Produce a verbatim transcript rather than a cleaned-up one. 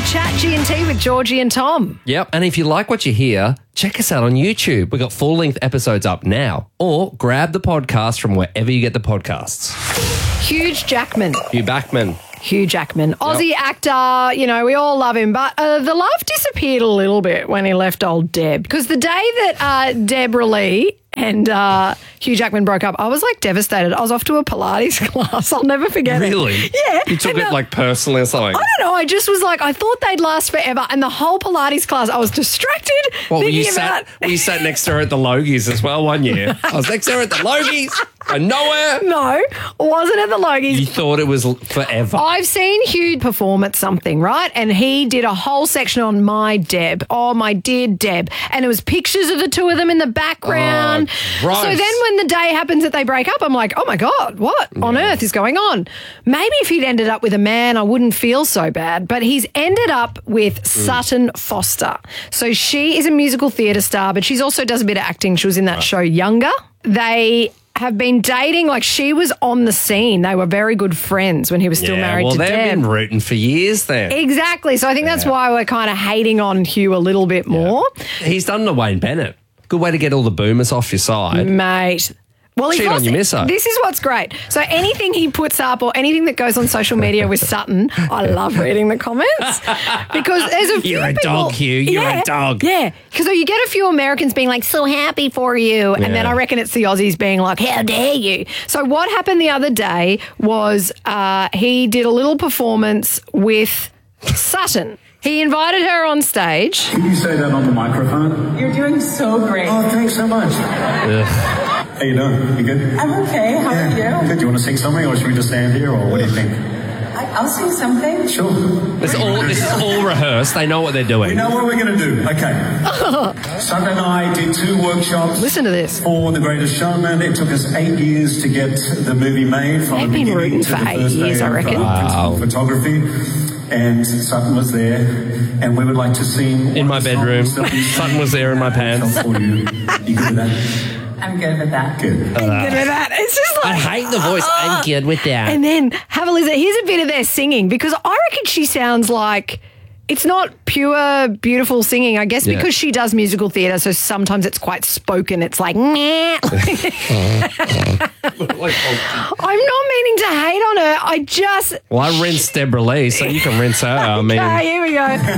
Chat G and T with Georgie and Tom. Yep, and if you like what you hear, check us out on YouTube. We've got full-length episodes up now. Or grab the podcast from wherever you get the podcasts. Hugh Jackman. Hugh Backman. Hugh Jackman. Aussie actor, you know, we all love him, but uh, the love disappeared a little bit when he left old Deb. Because the day that uh, Deborah Lee and uh, Hugh Jackman broke up, I was like devastated. I was off to a Pilates class. I'll never forget really? it. Yeah. You took and it the, like personally or something? I don't know. I just was like, I thought they'd last forever. And the whole Pilates class, I was distracted Well, thinking you about... sat, well, you sat next to her at the Logies as well one year. I was next to her at the Logies and nowhere. No, wasn't at the Logies. You thought it was forever. I've seen Hugh perform at something, right? And he did a whole section on My Deb. Oh, my dear Deb. And it was pictures of the two of them in the background. Oh, gross. So then when the day happens that they break up, I'm like, oh, my God, what yeah. on earth is going on? Maybe if he'd ended up with a man, I wouldn't feel so bad. But he's ended up with mm. Sutton Foster. So she is a musical theatre star, but she also does a bit of acting. She was in that right. show Younger. They have been dating, like she was on the scene. They were very good friends when he was still yeah, married well, to Deb. Well, they've been rooting for years then. Exactly. So I think that's yeah. why we're kind of hating on Hugh a little bit more. Yeah. He's done the Wayne Bennett. Good way to get all the boomers off your side. Mate. Well, Cheat on your misso. This is what's great. So anything he puts up or anything that goes on social media with Sutton, I love reading the comments because there's a few You're a people, dog, Hugh. You're yeah, a dog. Yeah, because you get a few Americans being like, so happy for you. And yeah. then I reckon it's the Aussies being like, how dare you? So what happened the other day was uh, he did a little performance with Sutton. He invited her on stage. Can you say that on the microphone? You're doing so great. Oh, thanks so much. How you doing? You good? I'm okay. How yeah. are you? Good. Do you want to sing something or should we just stand here or what do you think? I, I'll sing something. Sure. This is, all, this is all rehearsed. They know what they're doing. We know what we're going to do. Okay. Sutton and I did two workshops. Listen to this. For The Greatest Showman. It took us eight years to get the movie made. From They've been rooting for eight years, I reckon. Wow. Photography. And Sutton was there, and we would like to sing... In my bedroom. Sutton was there in my pants. For you. You good with that? I'm good with that. Good. I'm good with that. It's just like... I hate the voice. Uh, I'm good with that. And then have a listen. Here's a bit of their singing, because I reckon she sounds like... It's not pure, beautiful singing, I guess, yeah. because she does musical theatre, so sometimes it's quite spoken. It's like, meh. I'm not meaning to hate on her. I just... Well, I rinsed Deborah Lee, so you can rinse her. I mean... Okay, here we go.